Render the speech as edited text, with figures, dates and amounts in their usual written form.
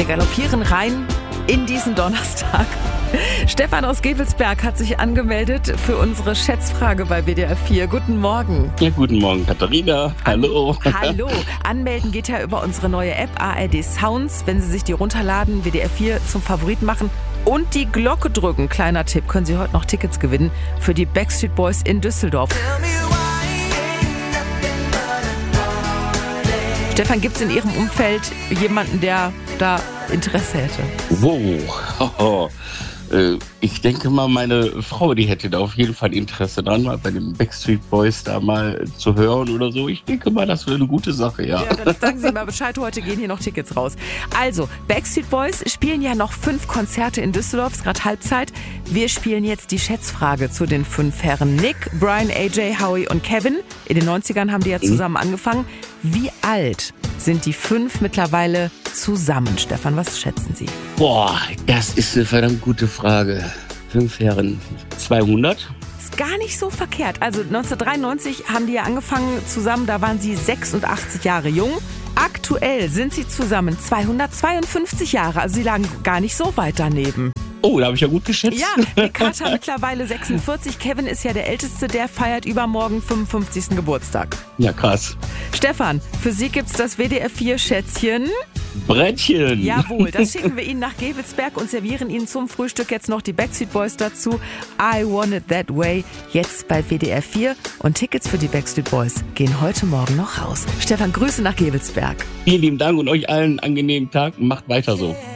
Wir galoppieren rein in diesen Donnerstag. Stefan aus Gevelsberg hat sich angemeldet für unsere Schätzfrage bei WDR 4. Guten Morgen. Ja, guten Morgen, Katharina. Hallo. Hallo. Anmelden geht ja über unsere neue App ARD Sounds. Wenn Sie sich die runterladen, WDR 4 zum Favoriten machen und die Glocke drücken. Kleiner Tipp, können Sie heute noch Tickets gewinnen für die Backstreet Boys in Düsseldorf. Stefan, gibt es in Ihrem Umfeld jemanden, der da Interesse hätte? Wow. Ich denke mal, meine Frau, die hätte da auf jeden Fall Interesse dran, mal bei den Backstreet Boys da mal zu hören oder so. Ich denke mal, das wäre eine gute Sache, ja. Ja, dann sagen Sie mal Bescheid, heute gehen hier noch Tickets raus. Also, Backstreet Boys spielen ja noch 5 Konzerte in Düsseldorf, ist gerade Halbzeit. Wir spielen jetzt die Schätzfrage zu den 5 Herren. Nick, Brian, AJ, Howie und Kevin. In den 90ern haben die ja zusammen angefangen. Wie alt sind die 5 mittlerweile zusammen? Stefan, was schätzen Sie? Boah, das ist eine verdammt gute Frage. 5 Herren, 200? Ist gar nicht so verkehrt. Also 1993 haben die ja angefangen zusammen, da waren sie 86 Jahre jung. Aktuell sind sie zusammen 252 Jahre, also sie lagen gar nicht so weit daneben. Oh, da habe ich ja gut geschätzt. Ja, Nick hat mittlerweile 46, Kevin ist ja der Älteste, der feiert übermorgen 55. Geburtstag. Ja, krass. Stefan, für Sie gibt's das WDR 4 Schätzchen. Brettchen. Jawohl, das schicken wir Ihnen nach Gevelsberg und servieren Ihnen zum Frühstück jetzt noch die Backstreet Boys dazu. I Want It That Way, jetzt bei WDR 4. Und Tickets für die Backstreet Boys gehen heute Morgen noch raus. Stefan, Grüße nach Gevelsberg. Vielen lieben Dank und euch allen einen angenehmen Tag. Macht weiter so.